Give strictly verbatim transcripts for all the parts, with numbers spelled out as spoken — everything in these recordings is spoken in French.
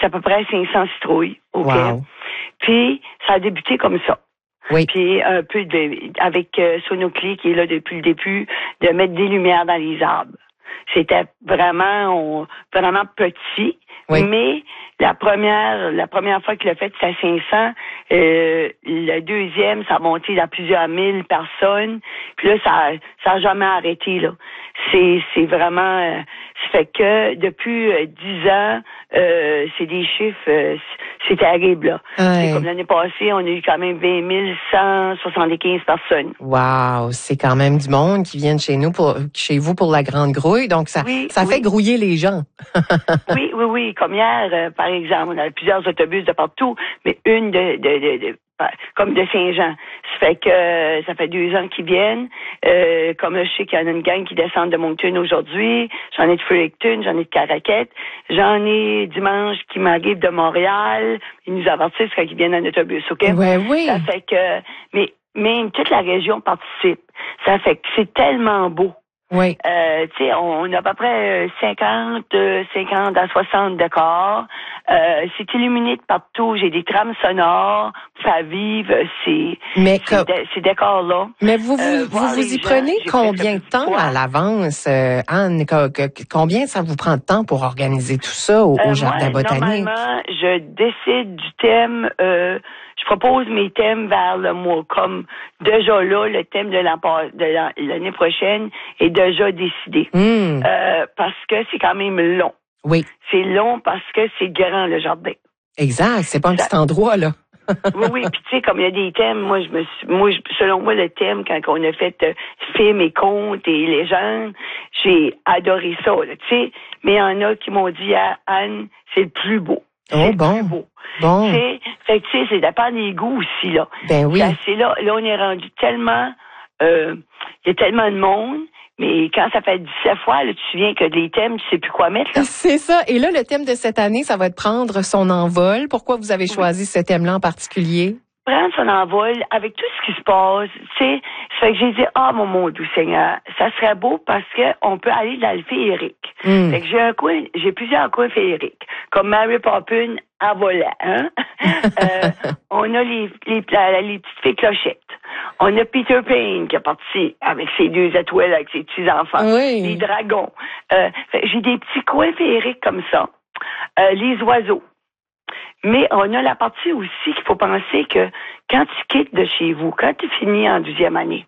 c'est à peu près cinq cents citrouilles, OK? Wow. Puis, ça a débuté comme ça. Oui. Puis, un peu de, avec euh, Sonoclé, qui est là depuis le début, de mettre des lumières dans les arbres. C'était vraiment, on, vraiment petit, oui. mais la première, la première fois qu'il l'a fait, c'était à cinq cents. Euh, le deuxième, ça a monté à plusieurs mille personnes. Puis là, ça, ça a jamais arrêté, là. C'est, c'est vraiment, euh, ça fait que depuis euh, dix ans, euh, c'est des chiffres, euh, c'est terrible, là. Ouais. C'est comme l'année passée, on a eu quand même vingt mille cent soixante-quinze personnes. Wow, c'est quand même du monde qui viennent chez nous pour, chez vous pour la Grande Grouille. Donc, ça, oui, ça oui. fait grouiller les gens. oui, oui, oui. Comme hier, euh, par exemple, on a plusieurs autobus de partout, mais une de, de, de, de comme de Saint-Jean. Ça fait que euh, ça fait deux ans qu'ils viennent. Euh, comme je sais qu'il y en a une gang qui descend de Moncton aujourd'hui. J'en ai de Fredericton, j'en ai de Caraquette. J'en ai dimanche qui m'arrivent de Montréal. Ils nous avertissent quand ils viennent en autobus, OK? Ouais, oui. Ça fait que, mais même toute la région participe. Ça fait que c'est tellement beau. Oui. Euh, tu sais, on, on a à peu près cinquante, cinquante à soixante décors. Euh, c'est illuminé de partout. J'ai des trames sonores pour faire vivre ces, mais ces, comme... de, ces décors-là. Mais vous vous, euh, vous, vous y gens, prenez combien de temps quoi? à l'avance, euh, Anne? Que, que, combien ça vous prend de temps pour organiser tout ça au, euh, au Jardin moi, botanique? Normalement, je décide du thème... Euh, je propose mes thèmes vers le mois. Comme déjà là, le thème de l'année prochaine est déjà décidé. Mmh. Euh, parce que c'est quand même long. Oui. C'est long parce que c'est grand, le jardin. Exact. C'est pas un Ça... petit endroit, là. oui, oui. Puis tu sais, comme il y a des thèmes, moi, je me suis, moi, je, selon moi, le thème, quand on a fait euh, films et contes et légendes, j'ai adoré ça, tu sais. Mais il y en a qui m'ont dit, ah, Anne, c'est le plus beau. Oh, c'est bon. le plus beau. Bon. T'sais, fait que tu sais, c'est dépend des goûts aussi, là. Ben oui. C'est là, là, on est rendu tellement, euh, il y a tellement de monde. Mais quand ça fait dix-sept fois, là, tu te souviens que les thèmes, tu sais plus quoi mettre, là. C'est ça. Et là, le thème de cette année, ça va être prendre son envol. Pourquoi vous avez choisi oui. ce thème-là en particulier? Prendre son envol avec tout ce qui se passe, tu sais. Ça fait que j'ai dit, ah, mon mon doux Seigneur, ça serait beau parce que on peut aller dans le féerique. Mm. Fait que j'ai un coin, j'ai plusieurs coins féeriques. Comme Mary Poppins à volant, hein. euh, on a les, les, les, les petites fées clochettes. On a Peter Pan qui est parti avec ses deux étoiles, avec ses petits-enfants. Oui. Les dragons. Euh, j'ai des petits coins féeriques comme ça. Euh, les oiseaux. Mais on a la partie aussi qu'il faut penser que quand tu quittes de chez vous, quand tu finis en douzième année,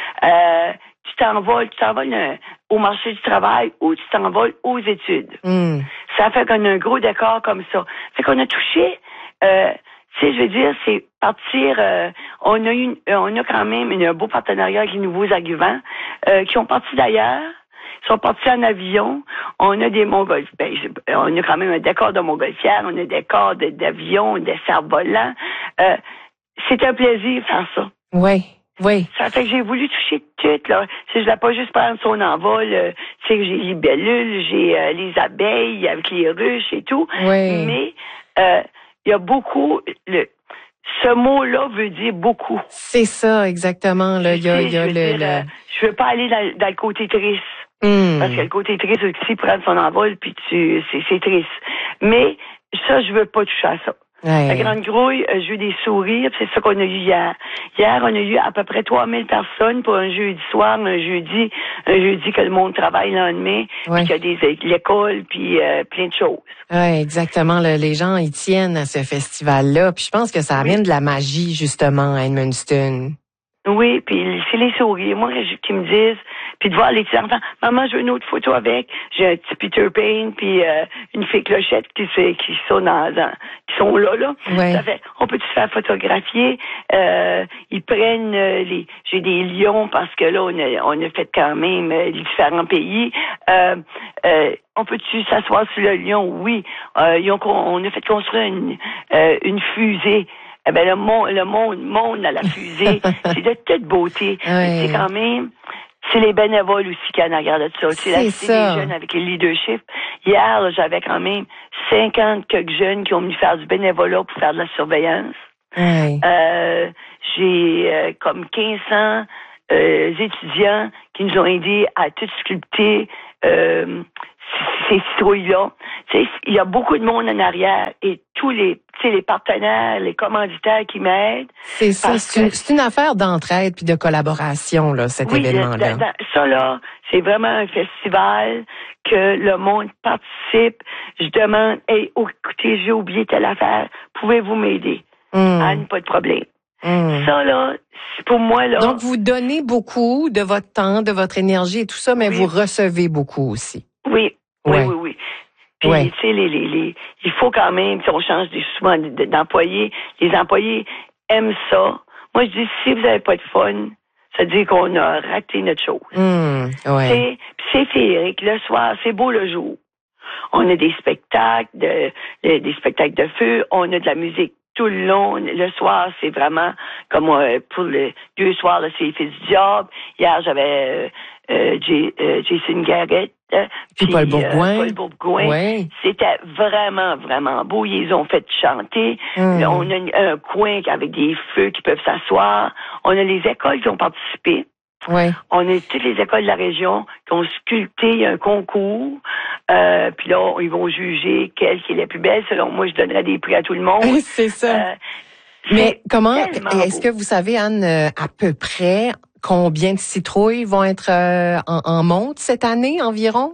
euh, tu t'envoles, tu t'envoles euh, au marché du travail ou tu t'envoles aux études. Mm. Ça fait qu'on a un gros décor comme ça. Fait qu'on a touché... Euh, tu sais, je veux dire, c'est partir. Euh, on a eu, on a quand même un beau partenariat avec les nouveaux arrivants euh, qui ont parti d'ailleurs, sont partis en avion. On a des montgolfières, ben, on a quand même un décor de montgolfière, on a des décors de, d'avion, des cerfs-volants. Euh, c'est un plaisir de faire ça. Oui. Oui. Ça fait que j'ai voulu toucher tout, là. Si je voulais pas juste prendre son envol, euh, tu sais, j'ai les libellules, j'ai euh, les abeilles avec les ruches et tout. Oui. Mais, euh, il y a beaucoup, le, ce mot-là veut dire beaucoup. C'est ça, exactement, là. Il y a, il y a je le, dire, le... Euh, je veux pas aller dans, dans le côté triste. Mm. Parce que le côté triste aussi, prendre son envol, puis tu, c'est, c'est triste. Mais, ça, je veux pas toucher à ça. Ouais. La Grande Grouille, euh, j'ai eu des sourires, c'est ça qu'on a eu hier. Hier, on a eu à peu près trois mille personnes pour un jeudi soir, un jeudi, un jeudi que le monde travaille le lendemain, ouais. puis qu'il y a des, l'école, puis euh, plein de choses. Oui, exactement. Là, les gens, ils tiennent à ce festival-là, puis je pense que ça amène oui. de la magie, justement, à Edmundston. Oui, puis c'est les sourires. Moi, qui me disent, puis de voir les petits enfants, maman, je veux une autre photo avec. J'ai un petit Peter Pan, puis euh, une fée clochette qui, qui sont dans, dans, qui sont là, là. Ouais. Ça fait, on peut se faire photographier. Euh, ils prennent euh, les, j'ai des lions parce que là, on a, on a fait quand même euh, les différents pays. Euh, euh, on peut-tu s'asseoir sur le lion? Oui. Euh, ils ont, on a fait construire une, euh, une fusée. Eh ben, le monde, le monde, monde à la fusée, c'est de toute beauté. Ouais. C'est quand même, c'est les bénévoles aussi qui en regardent ça. C'est la cité des jeunes avec les leaderships. Hier, là, j'avais quand même cinquante quelques jeunes qui ont venu faire du bénévolat pour faire de la surveillance. Ouais. Euh, j'ai euh, comme quinze cents euh, étudiants qui nous ont aidés à tout sculpter. Euh, ces citrouilles-là. Il y a beaucoup de monde en arrière et tous les, les partenaires, les commanditaires qui m'aident. C'est ça, c'est une, c'est une affaire d'entraide puis de collaboration, là, cet oui, événement-là. Dans, dans, ça, là, c'est vraiment un festival que le monde participe. Je demande, hey, oh, écoutez, j'ai oublié telle affaire, pouvez-vous m'aider? Mm. Anne, pas de problème. Mm. Ça, là, c'est pour moi, là. Donc, vous donnez beaucoup de votre temps, de votre énergie et tout ça, mais oui. vous recevez beaucoup aussi. Oui, oui, ouais. oui, oui. Puis, ouais. tu sais, les, les, les, il faut quand même, si on change des, souvent d'employés, les employés aiment ça. Moi, je dis, si vous n'avez pas de fun, ça veut dire qu'on a raté notre chose. Mmh, ouais. C'est féerique. Le soir, c'est beau le jour. On a des spectacles, de, de, des spectacles de feu, on a de la musique tout le long. Le soir, c'est vraiment comme euh, pour le deux soirs, là, c'est les Fils du Diable. Hier, j'avais euh, euh, J, euh, Jason Garrett. Euh, puis, puis Paul Bourgoin. Euh, Paul Bourgoin. Ouais. C'était vraiment, vraiment beau. Ils ont fait chanter. Mmh. On a un coin avec des feux qui peuvent s'asseoir. On a les écoles qui ont participé. Ouais. On a toutes les écoles de la région qui ont sculpté, il y a un concours. Euh, puis là, ils vont juger quelle qui est la plus belle. Selon moi, je donnerais des prix à tout le monde. C'est ça. Euh, Mais comment, est-ce que vous savez, Anne, à peu près combien de citrouilles vont être euh, en, en monte cette année environ?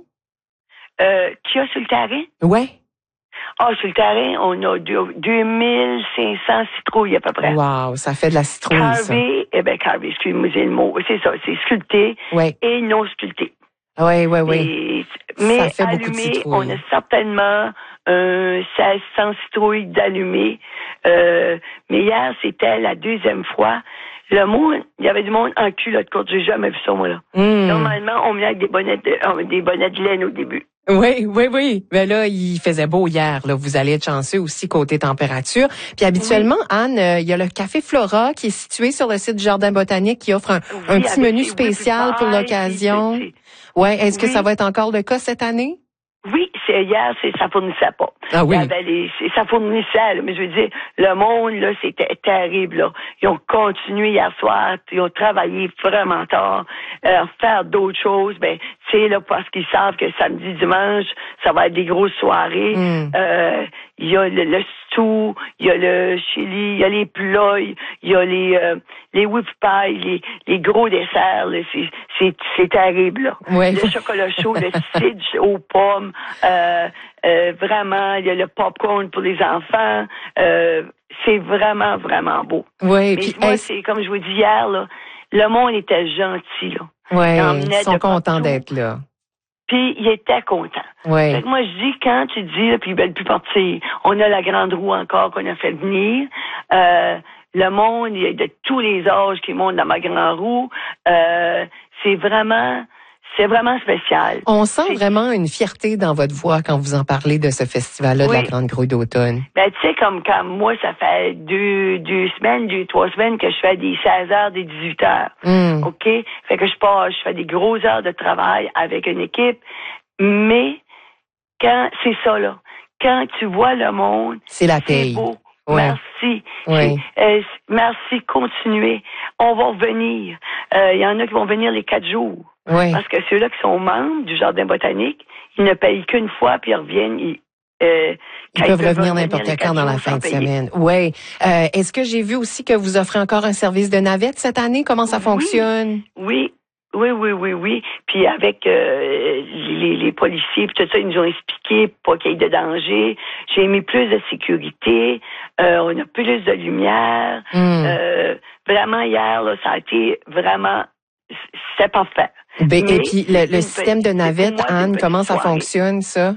Euh, qu'il y a sur le terrain? Ouais. Ah, sur le terrain, on a deux mille cinq cents citrouilles à peu près. Wow, ça fait de la citrouille, carvé, ça. Eh bien, carvé, excusez-moi, c'est le mot. C'est ça, c'est sculpté ouais. et non sculpté. Oui, oui, oui. Mais ça fait allumé, beaucoup de citrouilles. On a certainement un seize cents citrouilles d'allumées. Euh, mais hier, c'était la deuxième fois. Le monde, il y avait du monde en culotte courte. J'ai jamais vu ça, moi, là. Mm. Normalement, on met avec des bonnets de, euh, des bonnets de laine au début. Oui, oui, oui. Mais là, il faisait beau hier. Là, vous allez être chanceux aussi côté température. Puis habituellement, oui. Anne, euh, il y a le Café Flora qui est situé sur le site du Jardin botanique qui offre un, oui, un petit menu spécial pour l'occasion. Ouais. Est-ce que oui. ça va être encore le cas cette année? Oui, c'est hier, c'est ça fournissait pas. Ah oui. Il y avait les, ça fournissait, là, mais je veux dire, le monde là, c'était terrible là. Ils ont continué hier soir, ils ont travaillé vraiment tard, euh, faire d'autres choses. Ben, tu sais là, parce qu'ils savent que samedi, dimanche, ça va être des grosses soirées. Mm. Euh, il y a le, le stew, il y a le chili, il y a les plats, il y a les euh, les whip pies, les, les gros desserts. Là, c'est, c'est, c'est terrible là. Ouais. Le chocolat chaud, le cidre aux pommes. Euh, euh, vraiment, il y a le popcorn pour les enfants. Euh, c'est vraiment, vraiment beau. Oui, mais puis moi, c'est comme je vous dis hier, là, le monde était gentil. Là. Oui, ils sont contents d'être là. Puis il était content. Oui. Fait que moi, je dis, quand tu dis, là, puis ils veulent plus partir, on a la grande roue encore qu'on a fait venir. Euh, le monde, il y a de tous les âges qui montent dans ma grande roue. Euh, c'est vraiment... C'est vraiment spécial. On sent c'est... vraiment une fierté dans votre voix quand vous en parlez de ce festival-là, oui. de la Grande Grouille d'automne. Ben, tu sais, comme quand moi, ça fait deux, deux semaines, deux, trois semaines que je fais des seize heures, des dix-huit heures. Mm. OK? Fait que je pars, je fais des grosses heures de travail avec une équipe. Mais, quand, c'est ça, là. Quand tu vois le monde. C'est la paye. C'est beau. Ouais. Merci. Ouais. Euh, merci, continuez. On va revenir. Il euh, y en a qui vont venir les quatre jours. Ouais. Parce que ceux-là qui sont membres du Jardin botanique, ils ne payent qu'une fois, puis ils reviennent. Ils, euh, ils peuvent revenir n'importe quand dans la fin de semaine. Oui. Euh, est-ce que j'ai vu aussi que vous offrez encore un service de navette cette année? Comment ça oui. fonctionne? Oui. Oui, oui, oui, oui. Puis avec euh, les, les policiers, puis tout ça, ils nous ont expliqué pas qu'il y ait de danger. J'ai mis plus de sécurité. Euh, on a plus de lumière. Mm. Euh, vraiment, hier, là, ça a été vraiment... C'est parfait. Ben, et puis, le, le système de navette, moi, Anne, comment ça soirée. fonctionne, ça?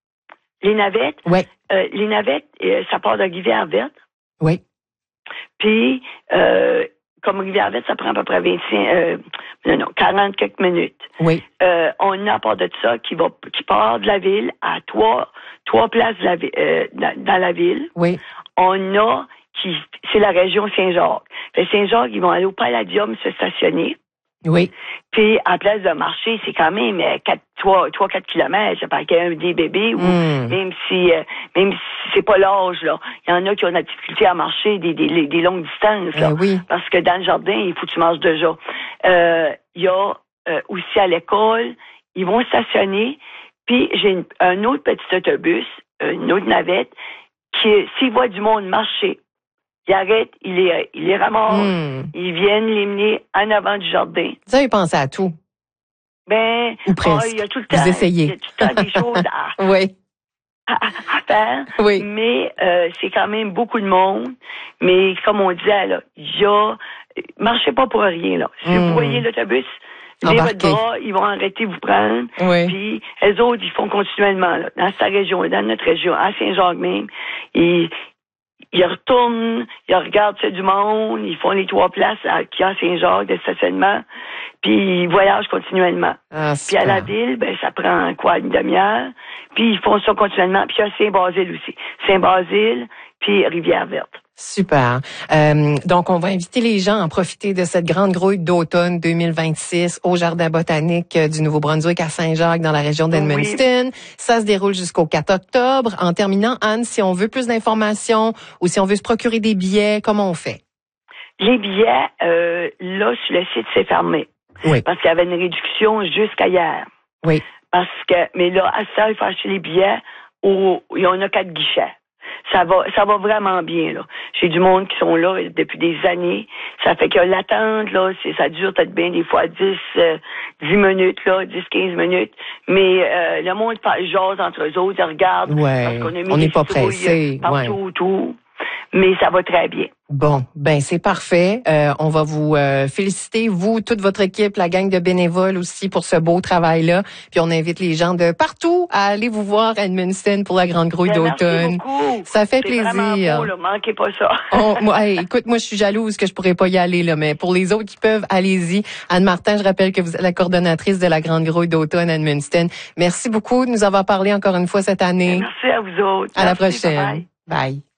Les navettes? Oui. Euh, les navettes, euh, ça part de Rivière-Verte. Oui. Puis... Euh, comme Rivière-Verte, ça prend à peu près vingt-cinq, euh, non, non, quarante quelques minutes. Oui. Euh, on a à part de ça qui va, qui part de la ville à trois, trois places de la, euh, dans, dans la ville. Oui. On a qui, c'est la région Saint-Jacques. Le Saint-Jacques, ils vont aller au Palladium se stationner. Oui. Puis, à place de marcher, c'est quand même trois, quatre kilomètres. Ça paraît qu'il y a des bébés, ou mm. même si, euh, même si c'est pas l'âge, là. Il y en a qui ont de la difficulté à marcher des, des, des longues distances, là. Euh, oui. Parce que dans le jardin, il faut que tu marches déjà. Euh, il y a, euh, aussi à l'école, ils vont stationner, Puis j'ai une, un autre petit autobus, une autre navette, qui, s'il voit du monde marcher, il arrête, il les, il les ramasse, Mm. ils viennent les mener en avant du jardin. Vous avez pensé à tout. Ben, Ou presque. oh, il y a tout le Vous temps, essayez. il y a tout le temps des choses à, Oui. à, à faire. Oui. Mais euh, c'est quand même beaucoup de monde. Mais comme on disait, là, il y a... Marchez pas pour rien, là. Si Mm. vous voyez l'autobus, levez Embarquez. votre bras, ils vont arrêter de vous prendre. Oui. Puis, eux autres, ils font continuellement, là, dans sa région, dans notre région, à Saint-Jacques même. Ils, ils retournent, ils regardent c'est du monde, ils font les trois places à, qui à Saint-Jacques de stationnement, puis ils voyagent continuellement. Ah, Puis à la super. ville, ben ça prend quoi, une demi-heure, puis ils font ça continuellement. Puis il y a Saint-Basile aussi. Saint-Basile, puis Rivière-Verte. Super. Euh, donc, on va inviter les gens à en profiter de cette grande grouille d'automne deux mille vingt-six au Jardin botanique euh, du Nouveau-Brunswick à Saint-Jacques dans la région d'Edmundston. Oui. Ça se déroule jusqu'au quatre octobre. En terminant, Anne, si on veut plus d'informations ou si on veut se procurer des billets, comment on fait? Les billets, euh, là, sur le site, c'est fermé. Oui. Parce qu'il y avait une réduction jusqu'à hier. Oui. Parce que, mais là, à ça, il faut acheter les billets au, il y en a quatre guichets. Ça va, ça va vraiment bien, là. J'ai du monde qui sont là depuis des années. Ça fait que l'attente, là, c'est, ça dure peut-être bien des fois dix, euh, dix minutes, là, dix, quinze minutes. Mais, euh, le monde jase entre eux autres, ils regardent. Ouais. Parce qu'on a mis on n'est pas trouilles pressé. partout Ouais. autour. Mais ça va très bien. Bon, ben c'est parfait. Euh, on va vous euh, féliciter, vous, toute votre équipe, la gang de bénévoles aussi pour ce beau travail-là. Puis on invite les gens de partout à aller vous voir à Edmundston pour la grande grouille Ben, d'automne. Merci beaucoup. Ça fait c'est plaisir. Vraiment beau, là. Manquez pas ça. on, moi, hey, écoute, moi je suis jalouse que je pourrais pas y aller là, mais pour les autres qui peuvent, allez-y. Anne Martin, je rappelle que vous êtes la coordonnatrice de la grande grouille d'automne à Edmundston. Merci beaucoup de nous avoir parlé encore une fois cette année. Merci à vous autres. À Merci, la prochaine. bye. Bye.